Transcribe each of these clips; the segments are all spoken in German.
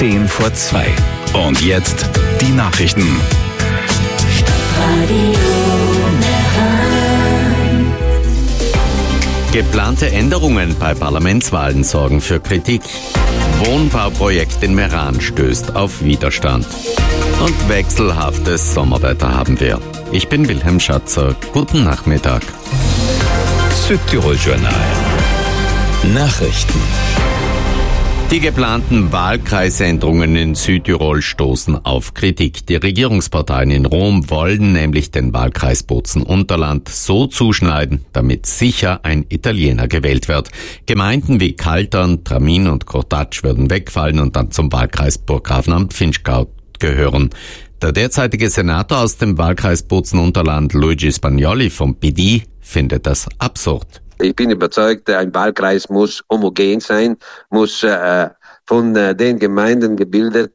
10:10. Und jetzt die Nachrichten. Geplante Änderungen bei Parlamentswahlen sorgen für Kritik. Wohnbauprojekt in Meran stößt auf Widerstand. Und wechselhaftes Sommerwetter haben wir. Ich bin Wilhelm Schatzer. Guten Nachmittag. Südtirol Journal. Nachrichten. Die geplanten Wahlkreisänderungen in Südtirol stoßen auf Kritik. Die Regierungsparteien in Rom wollen nämlich den Wahlkreis Bozen-Unterland so zuschneiden, damit sicher ein Italiener gewählt wird. Gemeinden wie Kaltern, Tramin und Cortatsch würden wegfallen und dann zum Wahlkreis Burggrafenamt-Vinschgau gehören. Der derzeitige Senator aus dem Wahlkreis Bozen-Unterland, Luigi Spagnoli vom PD, findet das absurd. Ich bin überzeugt, ein Wahlkreis muss homogen sein, muss von den Gemeinden gebildet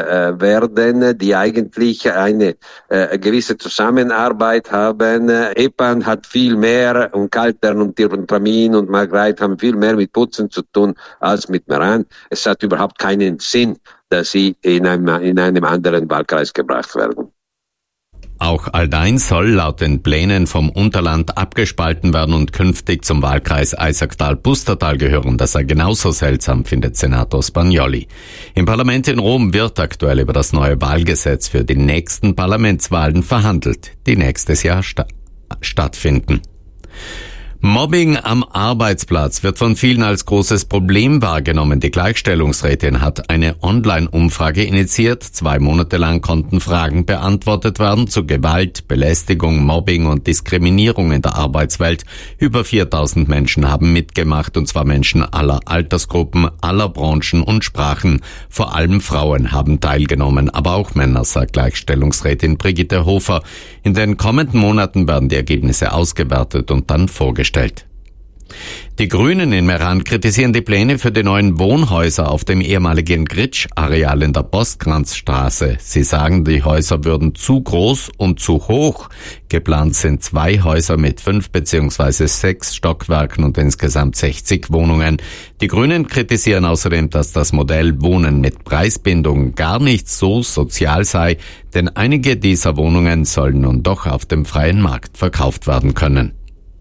werden, die eigentlich eine gewisse Zusammenarbeit haben. Epan hat viel mehr und Kaltern und Tramin und Margreit haben viel mehr mit Putzen zu tun als mit Meran. Es hat überhaupt keinen Sinn, dass sie in einem anderen Wahlkreis gebracht werden. Auch Aldein soll laut den Plänen vom Unterland abgespalten werden und künftig zum Wahlkreis Eisacktal-Pustertal gehören. Das sei genauso seltsam, findet Senator Spagnoli. Im Parlament in Rom wird aktuell über das neue Wahlgesetz für die nächsten Parlamentswahlen verhandelt, die nächstes Jahr stattfinden. Mobbing am Arbeitsplatz wird von vielen als großes Problem wahrgenommen. Die Gleichstellungsrätin hat eine Online-Umfrage initiiert. 2 Monate lang konnten Fragen beantwortet werden zu Gewalt, Belästigung, Mobbing und Diskriminierung in der Arbeitswelt. Über 4000 Menschen haben mitgemacht, und zwar Menschen aller Altersgruppen, aller Branchen und Sprachen. Vor allem Frauen haben teilgenommen, aber auch Männer, sagt Gleichstellungsrätin Brigitte Hofer. In den kommenden Monaten werden die Ergebnisse ausgewertet und dann vorgestellt. Die Grünen in Meran kritisieren die Pläne für die neuen Wohnhäuser auf dem ehemaligen Gritsch-Areal in der Postkranzstraße. Sie sagen, die Häuser würden zu groß und zu hoch. Geplant sind 2 Häuser mit 5 bzw. 6 Stockwerken und insgesamt 60 Wohnungen. Die Grünen kritisieren außerdem, dass das Modell Wohnen mit Preisbindung gar nicht so sozial sei, denn einige dieser Wohnungen sollen nun doch auf dem freien Markt verkauft werden können.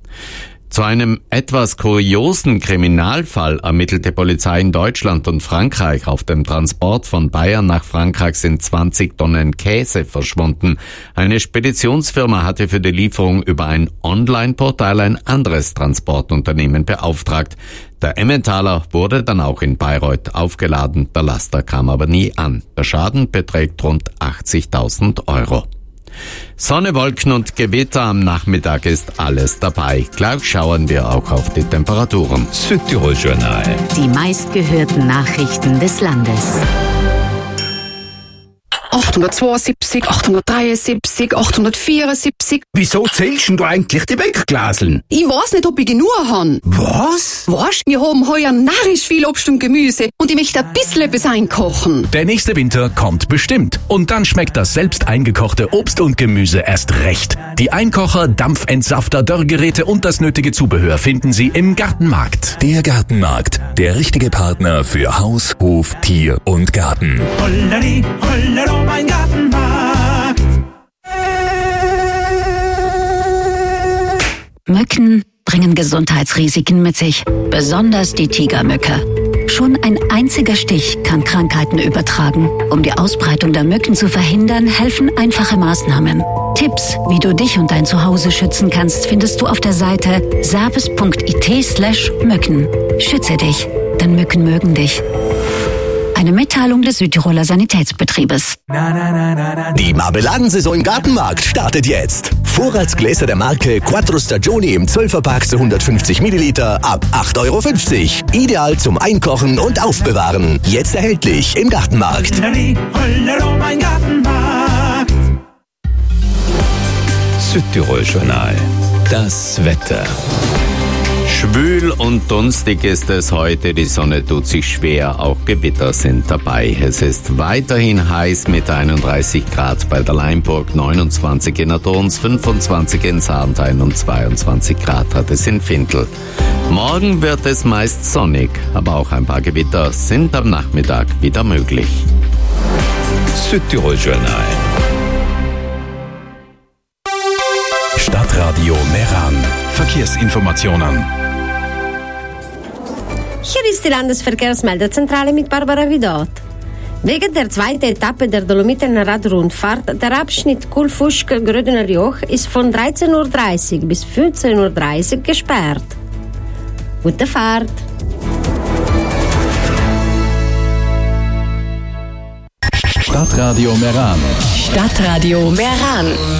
Zu einem etwas kuriosen Kriminalfall ermittelte Polizei in Deutschland und Frankreich. Auf dem Transport von Bayern nach Frankreich sind 20 Tonnen Käse verschwunden. Eine Speditionsfirma hatte für die Lieferung über ein Online-Portal ein anderes Transportunternehmen beauftragt. Der Emmentaler wurde dann auch in Bayreuth aufgeladen. Der Laster kam aber nie an. Der Schaden beträgt rund 80.000 Euro. Sonne, Wolken und Gewitter am Nachmittag ist alles dabei. Gleich schauen wir auch auf die Temperaturen. Südtirol Journal. Die meistgehörten Nachrichten des Landes. 872, 873, 874. Wieso zählst du eigentlich die Wegglaseln? Ich weiß nicht, ob ich genug han. Was? Weißt, wir haben heuer narrisch viel Obst und Gemüse und ich möchte ein bisschen etwas einkochen. Der nächste Winter kommt bestimmt. Und dann schmeckt das selbst eingekochte Obst und Gemüse erst recht. Die Einkocher, Dampfentsafter, Dörrgeräte und das nötige Zubehör finden Sie im Gartenmarkt. Der Gartenmarkt. Der richtige Partner für Haus, Hof, Tier und Garten. Holleri, hollero, mein Gartenmarkt. Mücken bringen Gesundheitsrisiken mit sich, besonders die Tigermücke. Schon ein einziger Stich kann Krankheiten übertragen. Um die Ausbreitung der Mücken zu verhindern, helfen einfache Maßnahmen. Tipps, wie du dich und dein Zuhause schützen kannst, findest du auf der Seite service.it/Mücken. Schütze dich, denn Mücken mögen dich. Eine Mitteilung des Südtiroler Sanitätsbetriebes. Die Marmeladensaison im Gartenmarkt startet jetzt. Vorratsgläser der Marke Quattro Stagioni im 12er-Pack zu 150 Milliliter ab 8,50 €. Ideal zum Einkochen und Aufbewahren. Jetzt erhältlich im Gartenmarkt. Hollero, mein Gartenmarkt. Südtirol Journal. Das Wetter. Schwül und dunstig ist es heute, die Sonne tut sich schwer, auch Gewitter sind dabei. Es ist weiterhin heiß mit 31 Grad bei der Leimburg, 29 in Adorns, 25 in Sarntein und 22 Grad hat es in Vindl. Morgen wird es meist sonnig, aber auch ein paar Gewitter sind am Nachmittag wieder möglich. Südtirol Journal. Stadtradio Meran. Verkehrsinformationen. Hier ist die Landesverkehrsmeldezentrale mit Barbara Vidot. Wegen der zweiten Etappe der Dolomiten-Radrundfahrt, der Abschnitt Kulfuschk-Grödener Joch, ist von 13.30 Uhr bis 15.30 Uhr gesperrt. Gute Fahrt! Stadtradio Meran. Stadtradio Meran.